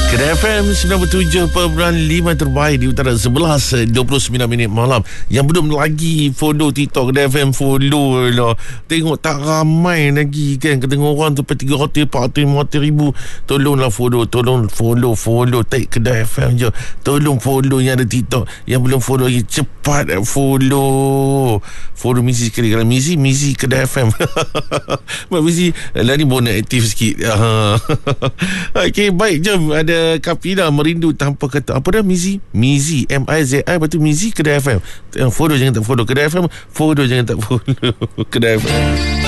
Kedai FM 97.5 terbaik di utara 11:29 malam. Yang belum lagi follow TikTok Kedai FM, follow lah. Tengok tak ramai lagi kan. Ketengok orang tu 300, 400, 500 ribu. Tolonglah follow. Tolong follow tag Kedai FM je. Tolong follow yang ada TikTok. Yang belum follow lagi, cepat follow Missy sekali. Kalau Missy Kedai FM. Mak Missy lah ni bonus aktif sikit. Okey, baik, jom. Ada Kapila Merindu Tanpa Kata. Apa dah Missy? M-I-Z-I. Lepas tu Missy Kedai FM. Follow jangan tak follow Kedai FM. Follow jangan tak follow Kedai FM.